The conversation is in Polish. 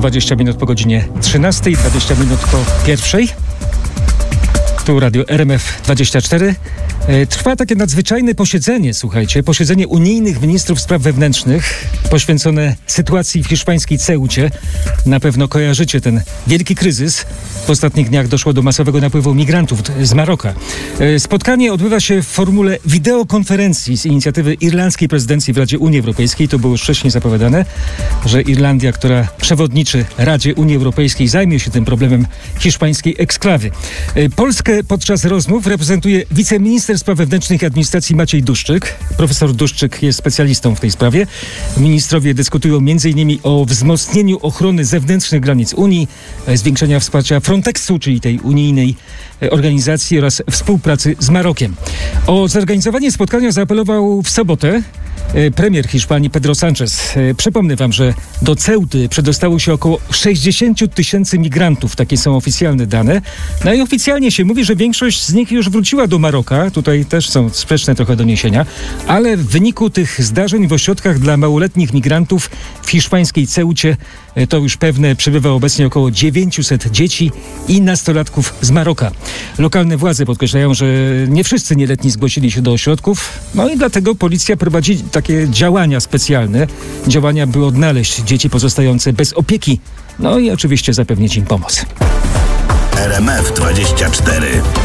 20 minut po godzinie 13, 20 minut po 1. Tu Radio RMF24. Trwa takie nadzwyczajne posiedzenie, słuchajcie, posiedzenie unijnych ministrów spraw wewnętrznych poświęcone sytuacji w hiszpańskiej Ceucie. Na pewno kojarzycie ten wielki kryzys. W ostatnich dniach doszło do masowego napływu migrantów z Maroka. Spotkanie odbywa się w formule wideokonferencji z inicjatywy irlandzkiej prezydencji w Radzie Unii Europejskiej. To było już wcześniej zapowiadane, że Irlandia, która przewodniczy Radzie Unii Europejskiej, zajmie się tym problemem hiszpańskiej eksklawy. Polskę podczas rozmów reprezentuje wiceminister spraw wewnętrznych i administracji Maciej Duszczyk. Profesor Duszczyk jest specjalistą w tej sprawie. Ministrowie dyskutują m.in. o wzmocnieniu ochrony zewnętrznych granic Unii, zwiększenia wsparcia Frontexu, czyli tej unijnej organizacji, oraz współpracy z Marokiem. O zorganizowanie spotkania zaapelował w sobotę premier Hiszpanii Pedro Sánchez. Przypomnę wam, że do Ceuty przedostało się około 60 000 migrantów. Takie są oficjalne dane. No i oficjalnie się mówi, że większość z nich już wróciła do Maroka. Tutaj też są sprzeczne trochę doniesienia. Ale w wyniku tych zdarzeń w ośrodkach dla małoletnich migrantów w hiszpańskiej Ceucie to już pewne przybywa obecnie około 900 dzieci i nastolatków z Maroka. Lokalne władze podkreślają, że nie wszyscy nieletni zgłosili się do ośrodków. No i dlatego policja prowadzi takie działania specjalne. Działania, by odnaleźć dzieci pozostające bez opieki. No i oczywiście zapewnić im pomoc. RMF24